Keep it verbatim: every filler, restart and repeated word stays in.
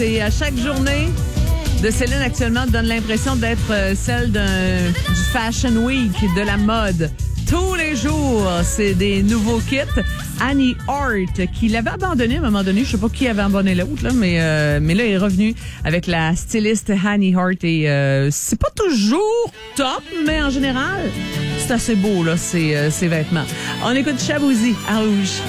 Et à chaque journée de Céline actuellement donne l'impression d'être celle d'un, du Fashion Week, de la mode. Tous les jours, c'est des nouveaux kits. Annie Hart, qui l'avait abandonné à un moment donné, je sais pas qui avait abandonné l'autre, là, mais euh, mais là, elle est revenue avec la styliste Annie Hart. Et euh, c'est pas toujours top, mais en général, c'est assez beau, là, ces, euh, ces vêtements. On écoute Shaboozey à Rouge.